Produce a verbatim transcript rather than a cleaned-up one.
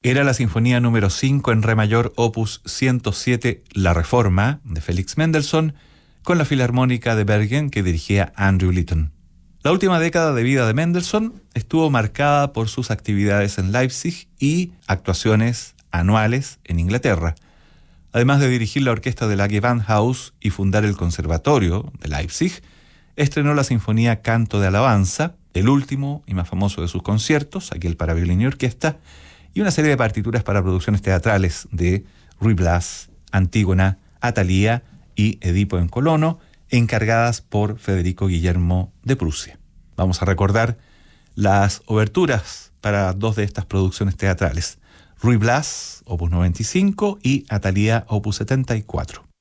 Era la sinfonía número cinco en re mayor, opus ciento siete, La Reforma, de Félix Mendelssohn, con la Filarmónica de Bergen que dirigía Andrew Litton. La última década de vida de Mendelssohn estuvo marcada por sus actividades en Leipzig y actuaciones anuales en Inglaterra. Además de dirigir la orquesta de la Gewandhaus y fundar el Conservatorio de Leipzig, estrenó la sinfonía Canto de Alabanza, el último y más famoso de sus conciertos, aquel para violín y orquesta, y una serie de partituras para producciones teatrales de Ruy Blas, Antígona, Atalía y Edipo en Colono, encargadas por Federico Guillermo de Prusia. Vamos a recordar las oberturas para dos de estas producciones teatrales: Ruy Blas, opus noventa y cinco, y Atalía, opus setenta y cuatro.